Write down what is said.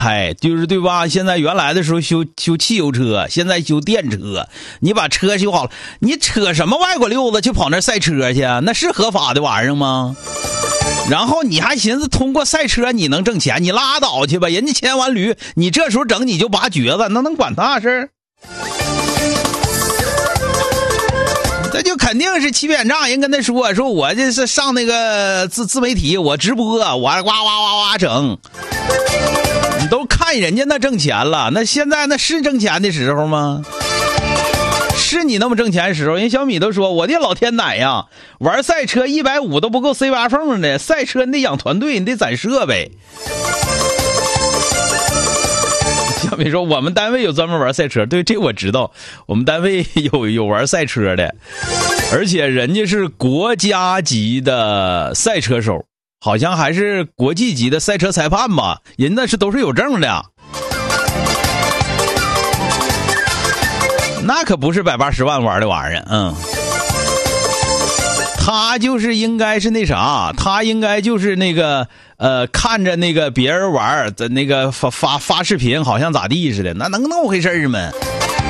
哎，就是对吧？现在原来的时候修汽油车，现在修电车。你把车修好了，你扯什么外国溜子去跑那赛车去？那是合法的玩意儿吗？然后你还寻思通过赛车你能挣钱？你拉倒去吧！人家牵完驴，你这时候整你就拔橛子，那能管他事儿？这就肯定是欺骗账。人跟他说我这是上那个自媒体，我直播，我哇整。你都看人家那挣钱了，那现在那是挣钱的时候吗？是你那么挣钱的时候？人小米都说，我的老天奶呀，玩赛车150都不够塞挖缝的，赛车你得养团队，你得攒设备。小米说，我们单位有专门玩赛车，对，这我知道，我们单位有玩赛车的，而且人家是国家级的赛车手，好像还是国际级的赛车裁判吧，人那是都是有证的。那可不是180万玩的玩意儿，他就是应该是那啥，他应该就是那个看着那个别人玩的那个发视频好像咋地似的，那能那么回事吗？